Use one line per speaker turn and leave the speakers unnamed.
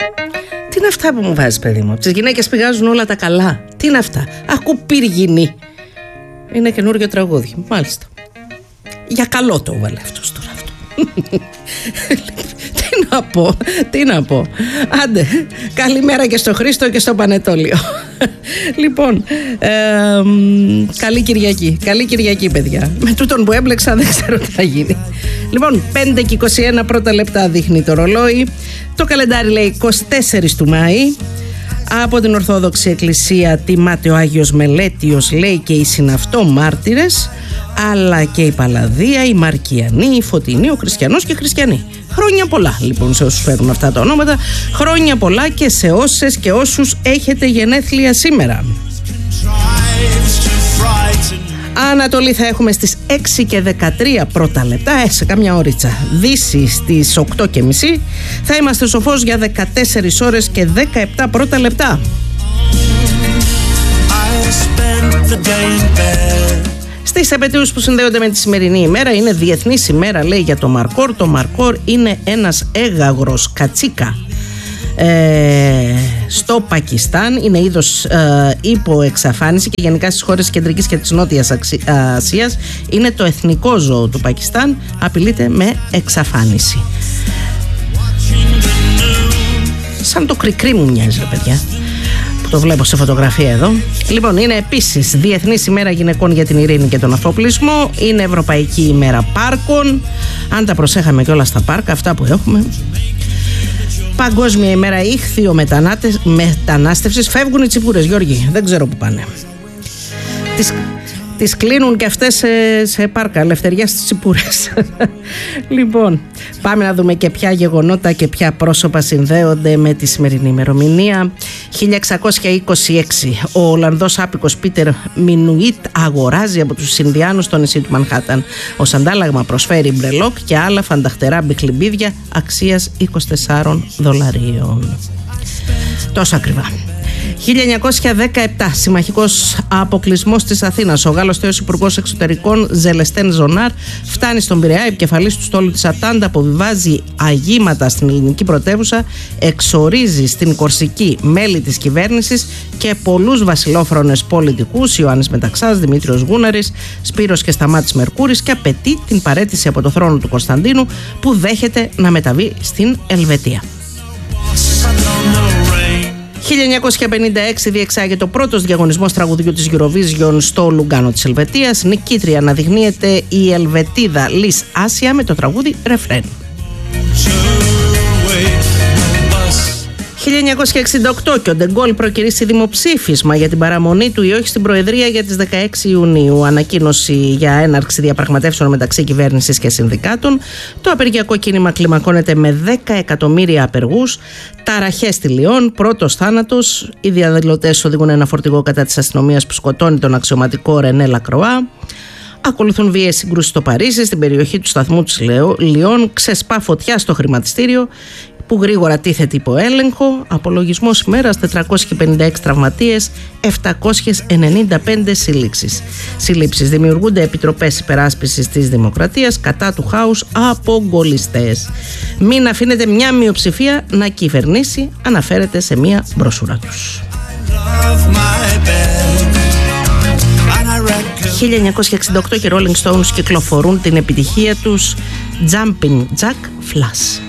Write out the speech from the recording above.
Τι είναι αυτά που μου βάζεις, παιδί μου? Από τις γυναίκες πηγάζουν όλα τα καλά. Τι είναι αυτά? Ακού πύργινη. Είναι καινούριο τραγούδι, μάλιστα. Για καλό το έβαλε αυτός τώρα αυτό. Τι να πω. Άντε, καλημέρα και στο Χρήστο και στο Πανετόλιο. Λοιπόν, καλή Κυριακή παιδιά. Με τούτον που έμπλεξα δεν ξέρω τι θα γίνει. Λοιπόν, 5 και 21 πρώτα λεπτά δείχνει το ρολόι. Το καλεντάρι λέει 24 του Μάη. Από την Ορθόδοξη Εκκλησία τιμάται ο Άγιος Μελέτιος, λέει, και οι συναυτό μάρτυρες, αλλά και η Παλαδία, η Μαρκιανή, η Φωτεινή, ο Χριστιανός και οι Χριστιανοί. Χρόνια πολλά λοιπόν σε όσους φέρουν αυτά τα ονόματα. Χρόνια πολλά και σε όσες και όσους έχετε γενέθλια σήμερα. Ανατολή θα έχουμε στις 6 και 13 πρώτα λεπτά, σε κάμια ώριτσα. Δύση στις 8.30. Θα είμαστε στο φως για 14 ώρες και 17 πρώτα λεπτά. Στις επετείους που συνδέονται με τη σημερινή ημέρα, είναι Διεθνής ημέρα, λέει, για το μαρκόρ. Το μαρκόρ είναι ένας έγαγρος κατσίκα στο Πακιστάν. Είναι είδος υποεξαφάνιση και γενικά στις χώρες της Κεντρικής και της Νότιας Ασίας είναι το εθνικό ζώο του Πακιστάν. Απειλείται με εξαφάνιση. Σαν το κρικρί μου μοιάζει, ρε παιδιά, που το βλέπω σε φωτογραφία εδώ. Λοιπόν, είναι επίσης Διεθνής ημέρα γυναικών για την ειρήνη και τον αφοπλισμό. Είναι Ευρωπαϊκή ημέρα πάρκων. Αν τα προσέχαμε κιόλα στα πάρκα, αυτά που έχουμε. Παγκόσμια ημέρα ήχθειο μετανάστευσης. Φεύγουν οι τσιπούρες, Γιώργη, δεν ξέρω που πάνε. Τις κλείνουν και αυτές σε πάρκα, ελευθεριά στις τσιπούρες. Λοιπόν, πάμε να δούμε και ποια γεγονότα και ποια πρόσωπα συνδέονται με τη σημερινή ημερομηνία. 1626, ο Ολλανδός άπικος Πίτερ Μινουίτ αγοράζει από τους Ινδιάνους το νησί του Μανχάταν. Ως αντάλλαγμα προσφέρει μπρελόκ και άλλα φανταχτερά μπιχλιμπίδια αξίας $24. Τόσο ακριβά. 1917, συμμαχικός αποκλεισμός της Αθήνας. Ο Γάλλος τέος υπουργός εξωτερικών Ζελεστέν Ζονάρ φτάνει στον Πειραιά, επικεφαλής του στόλου της Ατάντα, αποβιβάζει αγήματα στην ελληνική πρωτεύουσα, εξορίζει στην Κορσική μέλη της κυβέρνησης και πολλούς βασιλόφρονες πολιτικούς, Ιωάννης Μεταξάς, Δημήτριος Γούναρης, Σπύρος και Σταμάτης Μερκούρης, και απαιτεί την παραίτηση από το θρόνο του Κωνσταντίνου, που δέχεται να μεταβεί στην Ελβετία. 1956 διεξάγεται ο πρώτος διαγωνισμός τραγουδιού της Eurovision στο Λουγκάνο της Ελβετίας. Νικήτρια αναδεικνύεται η Ελβετίδα Λις Άσια με το τραγούδι «Ρεφρέν». 1968 και ο Ντεγκόλ προκυρήσει δημοψήφισμα για την παραμονή του ή όχι στην Προεδρία για τις 16 Ιουνίου. Ανακοίνωση για έναρξη διαπραγματεύσεων μεταξύ κυβέρνησης και συνδικάτων. Το απεργιακό κίνημα κλιμακώνεται με 10 εκατομμύρια απεργούς. Ταραχές στη Λιόν, πρώτος θάνατος. Οι διαδηλωτές οδηγούν ένα φορτηγό κατά της αστυνομίας που σκοτώνει τον αξιωματικό Ρενέ Λακροά. Ακολουθούν βίαιες συγκρούσεις στο Παρίσι, στην περιοχή του σταθμού της Λιόν. Ξεσπά φωτιά στο χρηματιστήριο, που γρήγορα τίθεται υπό έλεγχο. Απολογισμός ημέρας: 456 τραυματίες, 795 συλλήψεις. Δημιουργούνται επιτροπές υπεράσπισης της δημοκρατίας κατά του χάους από γκολιστές. Μην αφήνετε μια μειοψηφία να κυβερνήσει, αναφέρεται σε μια μπροσούρα τους. 1968 και Rolling Stones κυκλοφορούν την επιτυχία τους Jumping Jack Flash.